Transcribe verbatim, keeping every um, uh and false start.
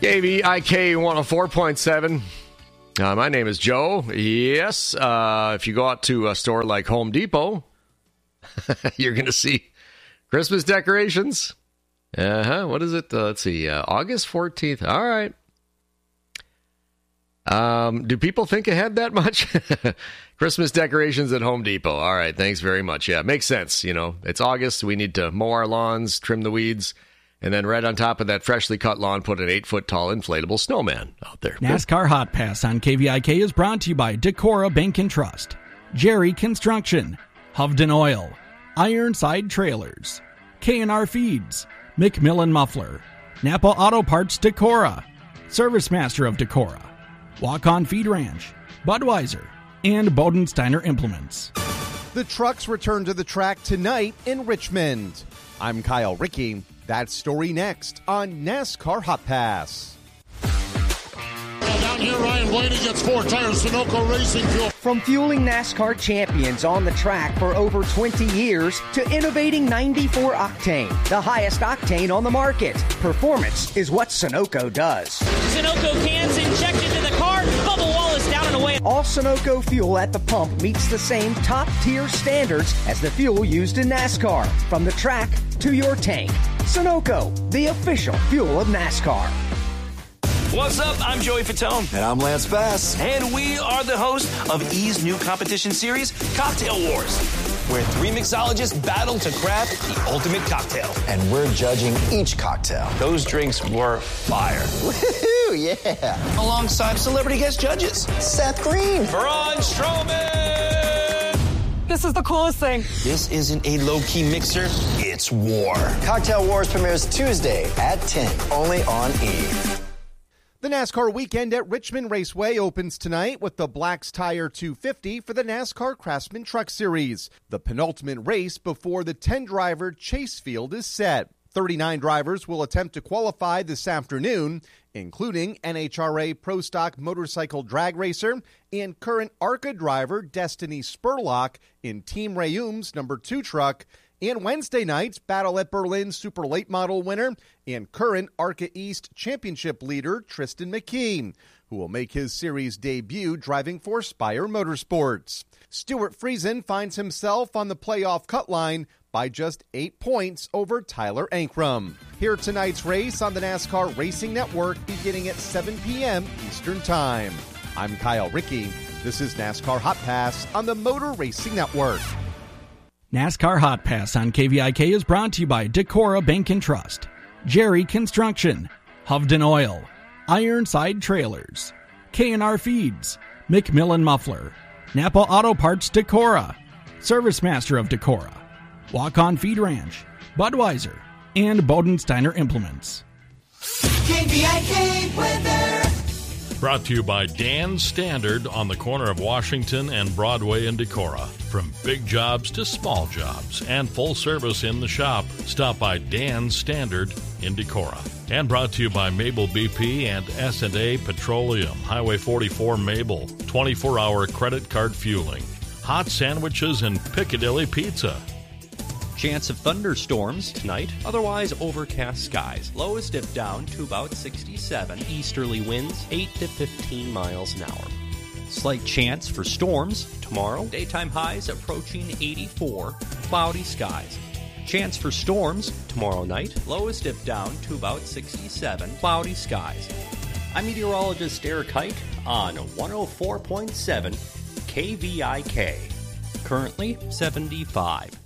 K V I K one oh four point seven. Uh, my name is Joe. Yes, uh, if you go out to a store like Home Depot, you're going to see Christmas decorations. Uh-huh. What is it? Uh, let's see. Uh, August fourteenth. All right. Um, do people think ahead that much? Christmas decorations at Home Depot. All right. Thanks very much. Yeah, makes sense. You know, it's August. We need to mow our lawns, trim the weeds. And then right on top of that freshly cut lawn, put an eight-foot-tall inflatable snowman out there. NASCAR Hot Pass on K V I K is brought to you by Decorah Bank and Trust, Jerry Construction, Hovden Oil, Ironside Trailers, K and R Feeds, McMillan Muffler, Napa Auto Parts Decorah, Service Master of Decorah, Walk-On Feed Ranch, Budweiser, and Bodensteiner Implements. The trucks return to the track tonight in Richmond. I'm Kyle Rickey. That story next on NASCAR Hot Pass. Well, down here, Ryan Blaney gets four tires, Sunoco Racing Fuel. From fueling NASCAR champions on the track for over twenty years to innovating ninety-four octane, the highest octane on the market. Performance is what Sunoco does. Sunoco cans injected to the car, bubble wall is down and away. All Sunoco fuel at the pump meets the same top-tier standards as the fuel used in NASCAR. From the track to your tank. Sunoco, the official fuel of NASCAR. What's up? I'm Joey Fatone. And I'm Lance Bass. And we are the host of E's new competition series, Cocktail Wars, where three mixologists battle to craft the ultimate cocktail. And we're judging each cocktail. Those drinks were fire. Woohoo, yeah. Alongside celebrity guest judges. Seth Green. Braun Strowman. This is the coolest thing. This isn't a low-key mixer. It's war. Cocktail Wars premieres Tuesday at ten, only on E! The NASCAR weekend at Richmond Raceway opens tonight with the Black's Tire two fifty for the NASCAR Craftsman Truck Series. The penultimate race before the ten-driver chase field is set. thirty-nine drivers will attempt to qualify this afternoon, including N H R A Pro Stock motorcycle drag racer and current ARCA driver Destiny Spurlock in Team Rayum's number two truck. And Wednesday night's Battle at Berlin Super Late Model winner and current ARCA East Championship leader Tristan McKee, who will make his series debut driving for Spire Motorsports. Stuart Friesen finds himself on the playoff cut line by just eight points over Tyler Ankrum. Hear tonight's race on the NASCAR Racing Network beginning at seven p.m. Eastern Time. I'm Kyle Rickey. This is NASCAR Hot Pass on the Motor Racing Network. NASCAR Hot Pass on K V I K is brought to you by Decorah Bank and Trust, Jerry Construction, Hovden Oil, Ironside Trailers, K and R Feeds, McMillan Muffler, Napa Auto Parts Decorah, Service Master of Decorah, Walk-On Feed Ranch, Budweiser, and Bodensteiner Implements. K V I K weather. Brought to you by Dan Standard on the corner of Washington and Broadway in Decorah. From big jobs to small jobs and full service in the shop, stop by Dan Standard in Decorah. And brought to you by Mabel B P and S and A Petroleum, Highway forty-four Mabel, twenty-four hour credit card fueling, hot sandwiches and Piccadilly Pizza. Chance of thunderstorms tonight, otherwise overcast skies. Lowest dip down to about sixty-seven. Easterly winds eight to fifteen miles an hour. Slight chance for storms tomorrow. Daytime highs approaching eighty-four. Cloudy skies. Chance for storms tomorrow night. Lowest dip down to about sixty-seven. Cloudy skies. I'm meteorologist Eric Hike on one oh four point seven K V I K. Currently seventy-five.